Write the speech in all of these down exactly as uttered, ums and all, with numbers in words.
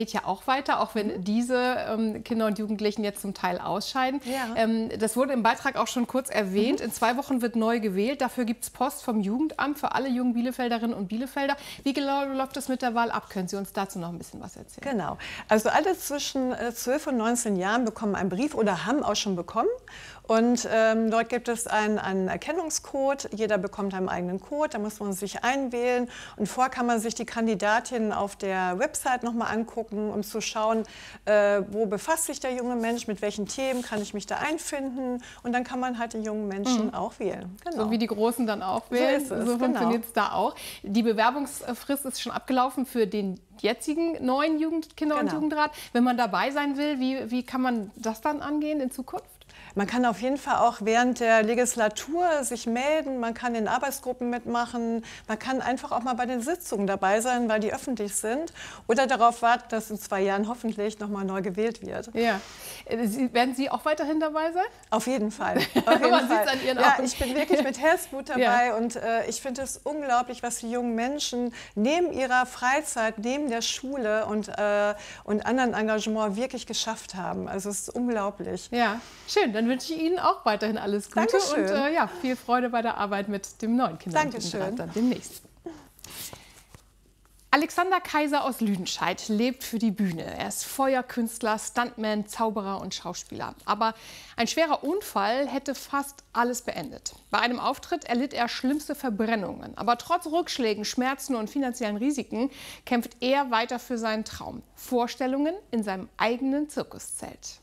Geht ja auch weiter, auch wenn diese ähm, Kinder und Jugendlichen jetzt zum Teil ausscheiden. Ja. Ähm, das wurde im Beitrag auch schon kurz erwähnt. Mhm. In zwei Wochen wird neu gewählt. Dafür gibt es Post vom Jugendamt für alle jungen Bielefelderinnen und Bielefelder. Wie genau läuft es mit der Wahl ab? Können Sie uns dazu noch ein bisschen was erzählen? Genau. Also alle zwischen zwölf und neunzehn Jahren bekommen einen Brief oder haben auch schon bekommen. Und ähm, dort gibt es einen, einen Erkennungscode. Jeder bekommt einen eigenen Code. Da muss man sich einwählen. Und vorher kann man sich die Kandidatinnen auf der Website noch mal angucken, um zu schauen, äh, wo befasst sich der junge Mensch, mit welchen Themen kann ich mich da einfinden. Und dann kann man halt den jungen Menschen mhm. auch wählen. Genau. So wie die Großen dann auch wählen. So, ist es, so funktioniert es genau. da auch. Die Bewerbungsfrist ist schon abgelaufen für den jetzigen neuen Jugend Kinder- und Genau. Jugendrat. Wenn man dabei sein will, wie, wie kann man das dann angehen in Zukunft? Man kann auf jeden Fall auch während der Legislatur sich melden, man kann in Arbeitsgruppen mitmachen, man kann einfach auch mal bei den Sitzungen dabei sein, weil die öffentlich sind, oder darauf warten, dass in zwei Jahren hoffentlich noch mal neu gewählt wird. Ja. Sie, werden Sie auch weiterhin dabei sein? Auf jeden Fall. Auf jeden Man Fall. sieht's an Ihren Ja, Augen. ich bin wirklich mit Herzblut dabei Ja. und äh, ich finde es unglaublich, was die jungen Menschen neben ihrer Freizeit, neben der Schule und, äh, und anderen Engagement wirklich geschafft haben. Also es ist unglaublich. Ja, schön. Dann wünsche ich Ihnen auch weiterhin alles Gute. Dankeschön. Und äh, ja, viel Freude bei der Arbeit mit dem neuen Kinder- und Dankeschön. Jugendrat dann demnächst. Alexander Kaiser aus Lüdenscheid lebt für die Bühne. Er ist Feuerkünstler, Stuntman, Zauberer und Schauspieler. Aber ein schwerer Unfall hätte fast alles beendet. Bei einem Auftritt erlitt er schlimmste Verbrennungen. Aber trotz Rückschlägen, Schmerzen und finanziellen Risiken kämpft er weiter für seinen Traum. Vorstellungen in seinem eigenen Zirkuszelt.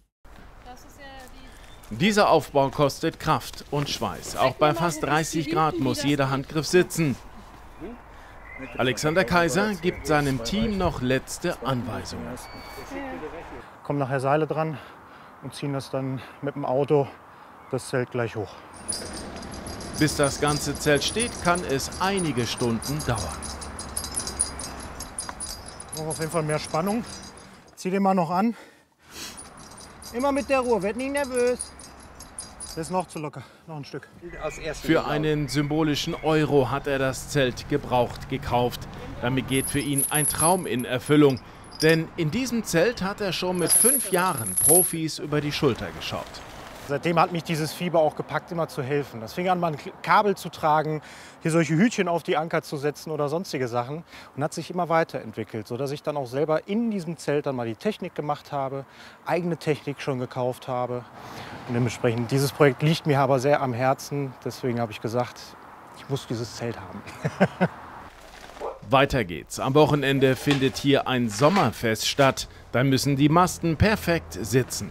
Dieser Aufbau kostet Kraft und Schweiß. Auch bei fast dreißig Grad muss jeder Handgriff sitzen. Alexander Kaiser gibt seinem Team noch letzte Anweisungen. Kommen nachher Seile dran und ziehen das dann mit dem Auto das Zelt gleich hoch. Bis das ganze Zelt steht, kann es einige Stunden dauern. Noch auf jeden Fall mehr Spannung. Zieh den mal noch an. Immer mit der Ruhe, werd nicht nervös. Das ist noch zu locker, noch ein Stück. Für einen symbolischen Euro hat er das Zelt gebraucht gekauft. Damit geht für ihn ein Traum in Erfüllung. Denn in diesem Zelt hat er schon mit fünf Jahren Profis über die Schulter geschaut. Seitdem hat mich dieses Fieber auch gepackt, immer zu helfen. Das fing an, mal ein Kabel zu tragen, hier solche Hütchen auf die Anker zu setzen oder sonstige Sachen. Und hat sich immer weiterentwickelt, sodass ich dann auch selber in diesem Zelt dann mal die Technik gemacht habe, eigene Technik schon gekauft habe. Und dementsprechend, dieses Projekt liegt mir aber sehr am Herzen. Deswegen habe ich gesagt, ich muss dieses Zelt haben. Weiter geht's. Am Wochenende findet hier ein Sommerfest statt. Da müssen die Masten perfekt sitzen.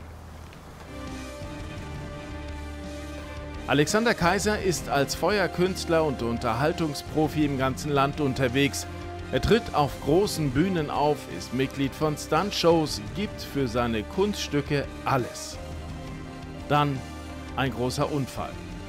Alexander Kaiser ist als Feuerkünstler und Unterhaltungsprofi im ganzen Land unterwegs. Er tritt auf großen Bühnen auf, ist Mitglied von Stuntshows, gibt für seine Kunststücke alles. Dann ein großer Unfall.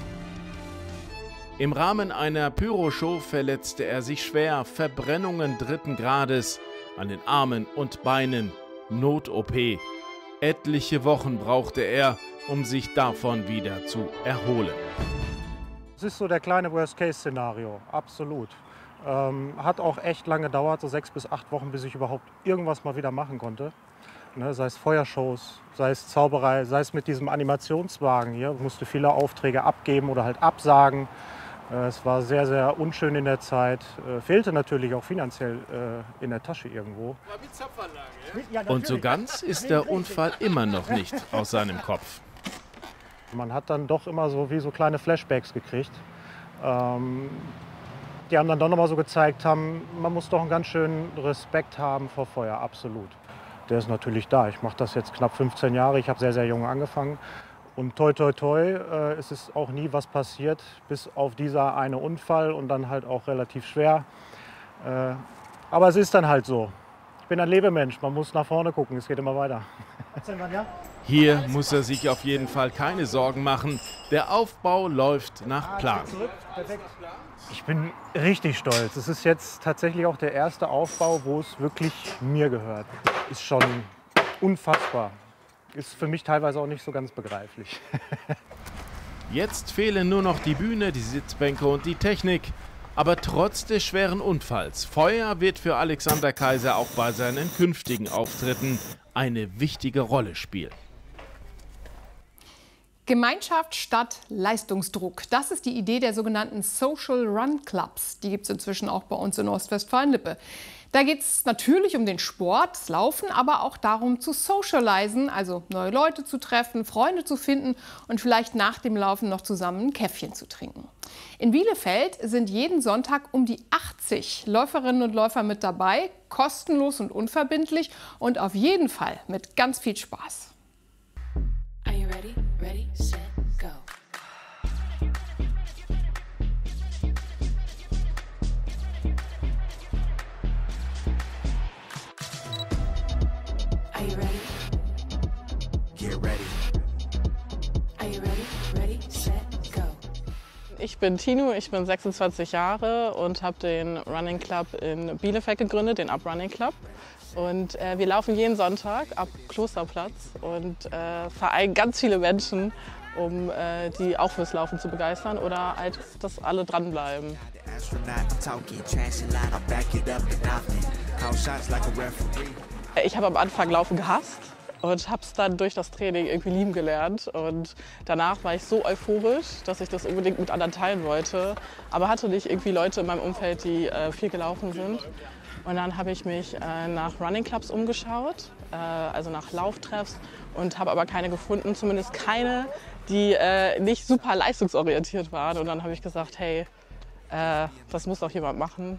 Im Rahmen einer Pyroshow verletzte er sich schwer, Verbrennungen dritten Grades an den Armen und Beinen, Not-O P. Etliche Wochen brauchte er, um sich davon wieder zu erholen. Das ist so der kleine Worst-Case-Szenario, absolut. Ähm, hat auch echt lange gedauert, so sechs bis acht Wochen, bis ich überhaupt irgendwas mal wieder machen konnte. Ne, sei es Feuershows, sei es Zauberei, sei es mit diesem Animationswagen hier. Ich musste viele Aufträge abgeben oder halt absagen. Äh, es war sehr, sehr unschön in der Zeit. Äh, fehlte natürlich auch finanziell äh, in der Tasche irgendwo. Und so ganz ist der Unfall immer noch nicht aus seinem Kopf. Man hat dann doch immer so wie so kleine Flashbacks gekriegt. Ähm, die haben dann doch noch mal so gezeigt haben, man muss doch einen ganz schönen Respekt haben vor Feuer, absolut. Der ist natürlich da. Ich mache das jetzt knapp fünfzehn Jahre. Ich habe sehr, sehr jung angefangen. Und toi, toi, toi, äh, es ist auch nie was passiert, bis auf dieser eine Unfall und dann halt auch relativ schwer. Äh, aber es ist dann halt so. Ich bin ein Lebemensch, man muss nach vorne gucken, es geht immer weiter. Hier muss er sich auf jeden Fall keine Sorgen machen. Der Aufbau läuft nach Plan. Ich bin richtig stolz. Es ist jetzt tatsächlich auch der erste Aufbau, wo es wirklich mir gehört. Ist schon unfassbar. Ist für mich teilweise auch nicht so ganz begreiflich. Jetzt fehlen nur noch die Bühne, die Sitzbänke und die Technik. Aber trotz des schweren Unfalls, Feuer wird für Alexander Kaiser auch bei seinen künftigen Auftritten eine wichtige Rolle spielen. Gemeinschaft statt Leistungsdruck. Das ist die Idee der sogenannten Social Run Clubs. Die gibt es inzwischen auch bei uns in Ostwestfalen-Lippe. Da geht es natürlich um den Sport, das Laufen, aber auch darum zu socialisen, also neue Leute zu treffen, Freunde zu finden und vielleicht nach dem Laufen noch zusammen ein Käffchen zu trinken. In Bielefeld sind jeden Sonntag um die achtzig Läuferinnen und Läufer mit dabei, kostenlos und unverbindlich und auf jeden Fall mit ganz viel Spaß. Are you ready? Ready, set, go. Are you ready? Get ready. Are you ready? Ready, set, go. Ich bin Tino, ich bin sechsundzwanzig Jahre und habe den Running Club in Bielefeld gegründet, den Up Running Club. Und äh, wir laufen jeden Sonntag ab Klosterplatz und äh, vereinen ganz viele Menschen, um äh, die auch fürs Laufen zu begeistern oder halt, dass alle dranbleiben. Ich habe am Anfang Laufen gehasst und habe es dann durch das Training irgendwie lieben gelernt. Und danach war ich so euphorisch, dass ich das unbedingt mit anderen teilen wollte. Aber hatte nicht irgendwie Leute in meinem Umfeld, die äh, viel gelaufen sind. Und dann habe ich mich äh, nach Running Clubs umgeschaut, äh, also nach Lauftreffs, und habe aber keine gefunden, zumindest keine, die äh, nicht super leistungsorientiert waren. Und dann habe ich gesagt, hey, äh, das muss doch jemand machen.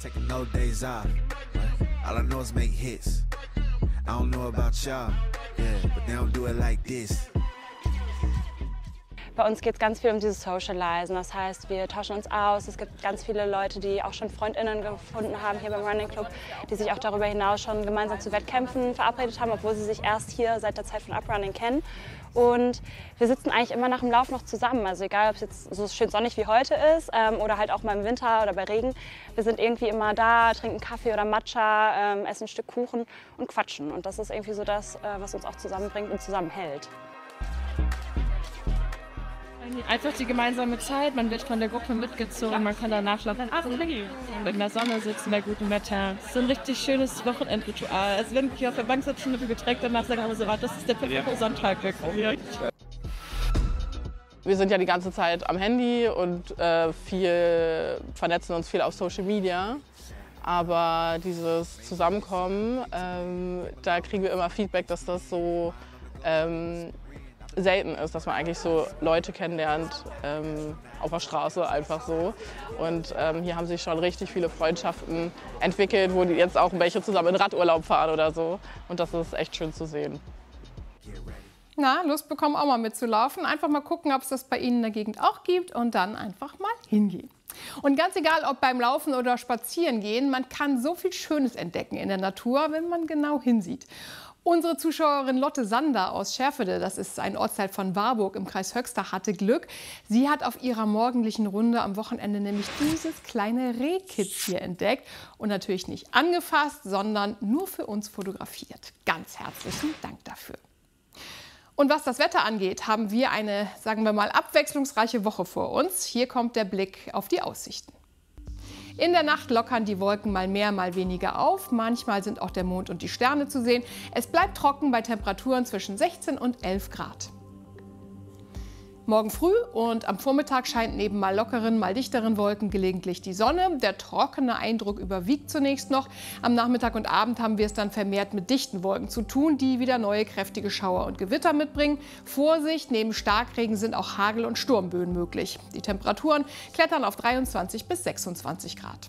Bei uns geht es ganz viel um dieses Socialisen, das heißt, wir tauschen uns aus. Es gibt ganz viele Leute, die auch schon FreundInnen gefunden haben hier beim Running Club, die sich auch darüber hinaus schon gemeinsam zu Wettkämpfen verabredet haben, obwohl sie sich erst hier seit der Zeit von Uprunning kennen. Und wir sitzen eigentlich immer nach dem Lauf noch zusammen, also egal, ob es jetzt so schön sonnig wie heute ist ähm, oder halt auch mal im Winter oder bei Regen. Wir sind irgendwie immer da, trinken Kaffee oder Matcha, ähm, essen ein Stück Kuchen und quatschen. Und das ist irgendwie so das, äh, was uns auch zusammenbringt und zusammenhält. Einfach die gemeinsame Zeit, man wird von der Gruppe mitgezogen, man kann danach noch in der Sonne sitzen, bei gutem Wetter. Es ist ein richtig schönes Wochenendritual. Also wenn ich auf der Bank sitze, ein Getränk danach sagen, aber so, das ist der perfekte Sonntag. Wir sind ja die ganze Zeit am Handy und äh, viel, vernetzen uns viel auf Social Media. Aber dieses Zusammenkommen, ähm, da kriegen wir immer Feedback, dass das so ähm, selten ist, dass man eigentlich so Leute kennenlernt ähm, auf der Straße einfach so. Und ähm, hier haben sich schon richtig viele Freundschaften entwickelt, wo die jetzt auch welche zusammen in Radurlaub fahren oder so. Und das ist echt schön zu sehen. Na, Lust bekommen auch mal mitzulaufen. Einfach mal gucken, ob es das bei Ihnen in der Gegend auch gibt und dann einfach mal hingehen. Und ganz egal, ob beim Laufen oder Spazieren gehen, man kann so viel Schönes entdecken in der Natur, wenn man genau hinsieht. Unsere Zuschauerin Lotte Sander aus Scherfede, das ist ein Ortsteil von Warburg im Kreis Höxter, hatte Glück. Sie hat auf ihrer morgendlichen Runde am Wochenende nämlich dieses kleine Rehkitz hier entdeckt. Und natürlich nicht angefasst, sondern nur für uns fotografiert. Ganz herzlichen Dank dafür. Und was das Wetter angeht, haben wir eine, sagen wir mal, abwechslungsreiche Woche vor uns. Hier kommt der Blick auf die Aussichten. In der Nacht lockern die Wolken mal mehr, mal weniger auf. Manchmal sind auch der Mond und die Sterne zu sehen. Es bleibt trocken bei Temperaturen zwischen sechzehn und elf Grad. Morgen früh und am Vormittag scheint neben mal lockeren, mal dichteren Wolken gelegentlich die Sonne. Der trockene Eindruck überwiegt zunächst noch. Am Nachmittag und Abend haben wir es dann vermehrt mit dichten Wolken zu tun, die wieder neue kräftige Schauer und Gewitter mitbringen. Vorsicht, neben Starkregen sind auch Hagel- und Sturmböen möglich. Die Temperaturen klettern auf dreiundzwanzig bis sechsundzwanzig Grad.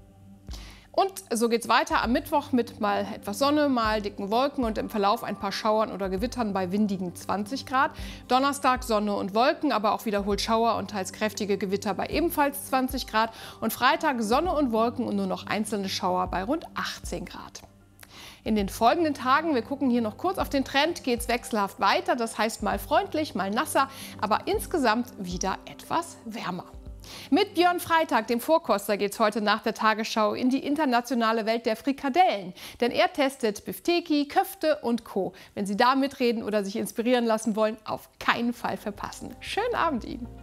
Und so geht's weiter am Mittwoch mit mal etwas Sonne, mal dicken Wolken und im Verlauf ein paar Schauern oder Gewittern bei windigen zwanzig Grad. Donnerstag Sonne und Wolken, aber auch wiederholt Schauer und teils kräftige Gewitter bei ebenfalls zwanzig Grad. Und Freitag Sonne und Wolken und nur noch einzelne Schauer bei rund achtzehn Grad. In den folgenden Tagen, wir gucken hier noch kurz auf den Trend, geht es wechselhaft weiter. Das heißt mal freundlich, mal nasser, aber insgesamt wieder etwas wärmer. Mit Björn Freitag, dem Vorkoster, geht es heute nach der Tagesschau in die internationale Welt der Frikadellen. Denn er testet Bifteki, Köfte und Co. Wenn Sie da mitreden oder sich inspirieren lassen wollen, auf keinen Fall verpassen. Schönen Abend Ihnen!